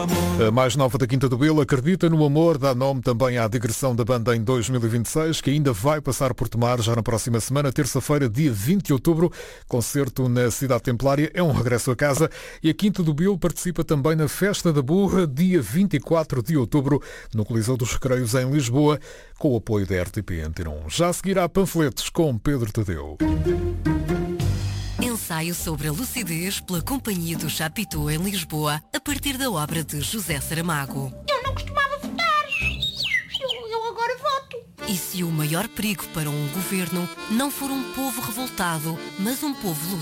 A mais nova da Quinta do Bilo acredita no amor, dá nome também à digressão da banda em 2026, que ainda vai passar por Tomar já na próxima semana, terça-feira, dia 20 de outubro. Concerto na Cidade Templária, é um regresso a casa. E a Quinta do Bilo participa também na Festa da Burra, dia 24 de outubro, no Coliseu dos Recreios, em Lisboa, com o apoio da RTP Antena 1. Já seguirá Panfletos com Pedro Tadeu. Ensaio sobre a lucidez pela Companhia do Chapitão em Lisboa, a partir da obra de José Saramago. Eu não costumava votar. Eu agora voto. E se o maior perigo para um governo não for um povo revoltado, mas um povo lúcido?